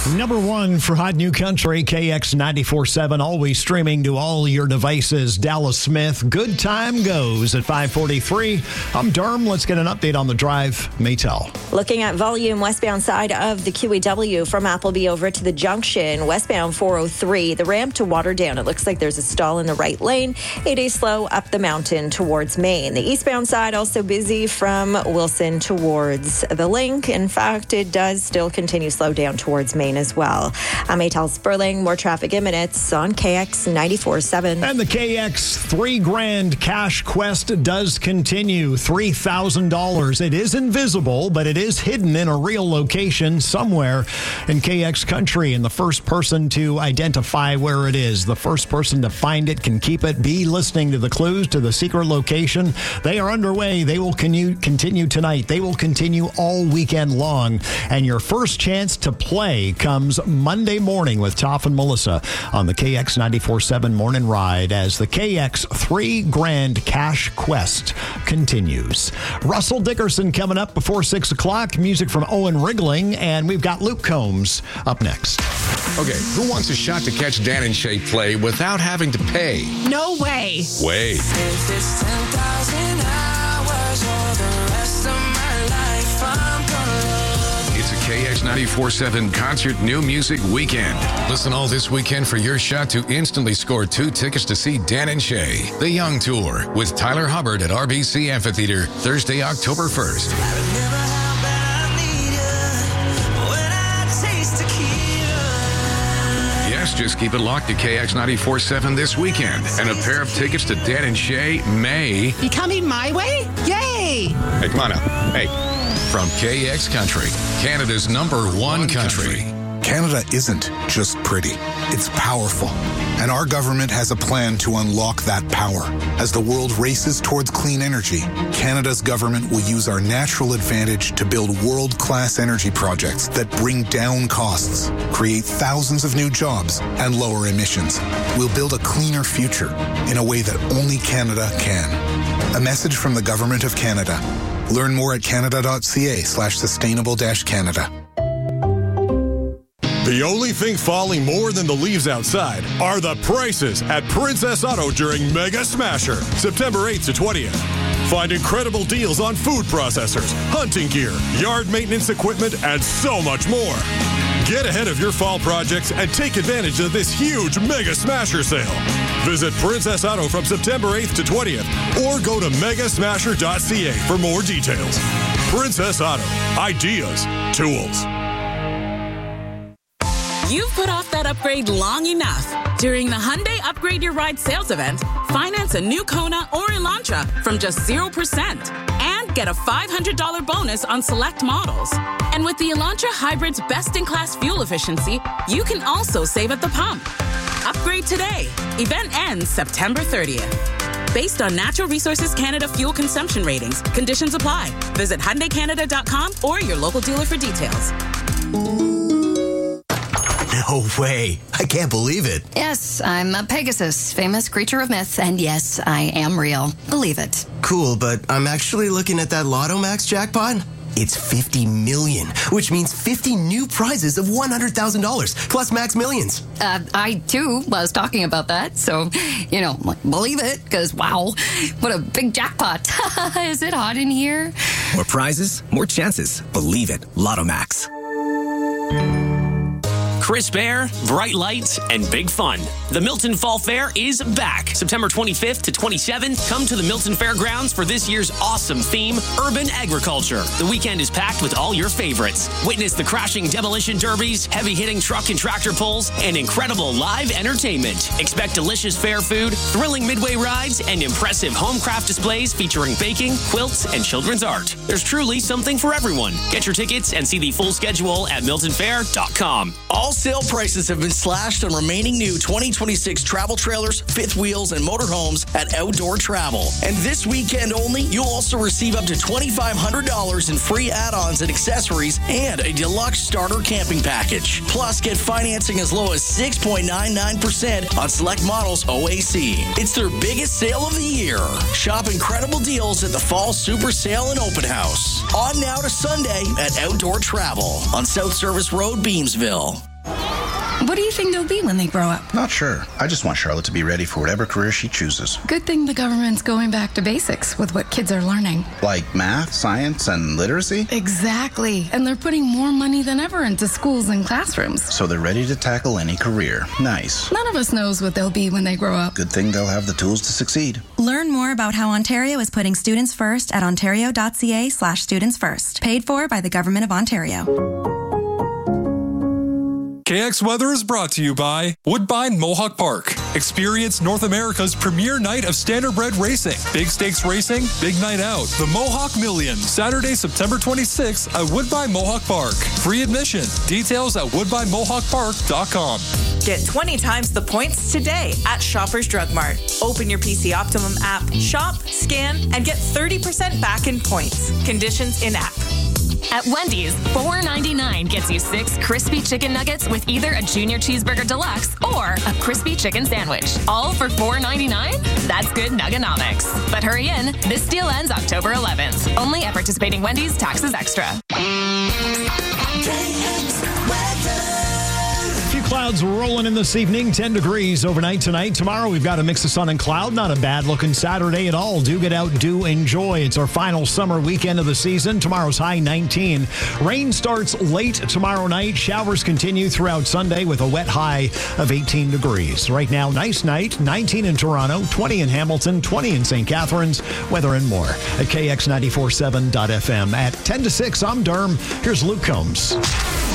Number one for Hot New Country, KX 94.7, always streaming to all your devices. Dallas Smith, Good Time Goes at 5:43. I'm Derm. Let's get an update on the drive. Maytel. Looking at volume westbound side of the QEW from Appleby over to the junction, westbound 403, the ramp to Waterdown. It looks like there's a stall in the right lane. It is slow up the mountain towards Maine. The eastbound side also busy from Wilson towards the Link. In fact, it does still continue slow down towards Maine as well. I'm Maytel Sperling. More traffic in minutes on KX 94.7. And the KX $3,000 cash quest does continue. $3,000. It is invisible, but it is hidden in a real location somewhere in KX country. And the first person to identify where it is, the first person to find it can keep it. Be listening to the clues to the secret location. They are underway. They will continue tonight. They will continue all weekend long. And your first chance to play comes Monday morning with Toff and Melissa on the KX 94.7 Morning Ride as the KX $3,000 cash quest continues. Russell Dickerson coming up before 6 o'clock. Music from Owen Rigling, and we've got Luke Combs up next. Okay, who wants a shot to catch Dan and Shay play without having to pay? No way. Wait. If it's 10,000 hours or the rest of my life, I'm gonna love. It's a KX 94.7 Concert New Music Weekend. Listen all this weekend for your shot to instantly score 2 tickets to see Dan and Shay, The Young Tour, with Tyler Hubbard at RBC Amphitheater, Thursday, October 1st. I remember how bad I need you when I taste tequila. Yes, just keep it locked to KX 94.7 this weekend. And a pair of tickets to Dan and Shay may... You coming my way? Yay! Hey, come on now. Hey. From KX Country, Canada's #1 country. Canada isn't just pretty. It's powerful. And our government has a plan to unlock that power. As the world races towards clean energy, Canada's government will use our natural advantage to build world-class energy projects that bring down costs, create thousands of new jobs, and lower emissions. We'll build a cleaner future in a way that only Canada can. A message from the Government of Canada. Learn more at canada.ca/sustainable-Canada. The only thing falling more than the leaves outside are the prices at Princess Auto during Mega Smasher, September 8th to 20th. Find incredible deals on food processors, hunting gear, yard maintenance equipment, and so much more. Get ahead of your fall projects and take advantage of this huge Mega Smasher sale. Visit Princess Auto from September 8th to 20th or go to megasmasher.ca for more details. Princess Auto. Ideas. Tools. You've put off that upgrade long enough. During the Hyundai Upgrade Your Ride sales event, finance a new Kona or Elantra from just 0% and get a $500 bonus on select models. And with the Elantra Hybrid's best-in-class fuel efficiency, you can also save at the pump. Upgrade today. Event ends September 30th. Based on Natural Resources Canada fuel consumption ratings, conditions apply. Visit HyundaiCanada.com or your local dealer for details. No way. I can't believe it. Yes, I'm a Pegasus, famous creature of myth, and yes, I am real. Believe it. Cool, but I'm actually looking at that Lotto Max jackpot. It's 50 million, which means 50 new prizes of $100,000 plus Max Millions. I, too, was talking about that, so, believe it, because, wow, what a big jackpot. Is it hot in here? More prizes, more chances. Believe it. Lotto Max. Crisp air, bright lights, and big fun. The Milton Fall Fair is back. September 25th to 27th. Come to the Milton Fairgrounds for this year's awesome theme, Urban Agriculture. The weekend is packed with all your favorites. Witness the crashing demolition derbies, heavy-hitting truck and tractor pulls, and incredible live entertainment. Expect delicious fair food, thrilling midway rides, and impressive home craft displays featuring baking, quilts, and children's art. There's truly something for everyone. Get your tickets and see the full schedule at miltonfair.com. All Wholesale prices have been slashed on remaining new 2026 travel trailers, fifth wheels, and motorhomes at Outdoor Travel. And this weekend only, you'll also receive up to $2,500 in free add-ons and accessories and a deluxe starter camping package. Plus, get financing as low as 6.99% on select models OAC. It's their biggest sale of the year. Shop incredible deals at the Fall Super Sale and Open House. On now to Sunday at Outdoor Travel on South Service Road, Beamsville. What do you think they'll be when they grow up? Not sure. I just want Charlotte to be ready for whatever career she chooses. Good thing the government's going back to basics with what kids are learning. Like math, science, and literacy? Exactly. And they're putting more money than ever into schools and classrooms. So they're ready to tackle any career. Nice. None of us knows what they'll be when they grow up. Good thing they'll have the tools to succeed. Learn more about how Ontario is putting students first at ontario.ca/students first. Paid for by the Government of Ontario. KX Weather is brought to you by Woodbine Mohawk Park. Experience North America's premier night of standardbred racing. Big stakes racing, big night out. The Mohawk Million, Saturday, September 26th at Woodbine Mohawk Park. Free admission. Details at woodbinemohawkpark.com. Get 20 times the points today at Shoppers Drug Mart. Open your PC Optimum app, shop, scan, and get 30% back in points. Conditions in app. At Wendy's, $4.99 gets you 6 crispy chicken nuggets with either a Junior Cheeseburger Deluxe or a crispy chicken sandwich. All for $4.99? That's good nuggonomics. But hurry in. This deal ends October 11th. Only at participating Wendy's, taxes extra. Clouds rolling in this evening, 10 degrees overnight tonight. Tomorrow we've got a mix of sun and cloud. Not a bad looking Saturday at all. Do get out, do enjoy. It's our final summer weekend of the season. Tomorrow's high 19. Rain starts late tomorrow night. Showers continue throughout Sunday with a wet high of 18 degrees. Right now, nice night. 19 in Toronto, 20 in Hamilton, 20 in St. Catharines. Weather and more at KX947.FM. At 10 to 6, I'm Derm. Here's Luke Combs.